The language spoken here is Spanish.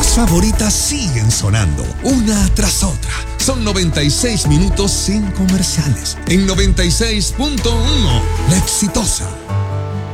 Tus favoritas siguen sonando, una tras otra. Son 96 minutos sin comerciales. En 96.1, La Exitosa.